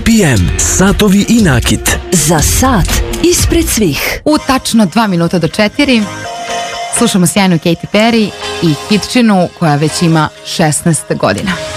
BPM, satovi i nakit. Za sat ispred svih. U tačno 2 minuta do 4 slušamo sjajnu Katy Perry i hitčinu koja već ima 16 godina.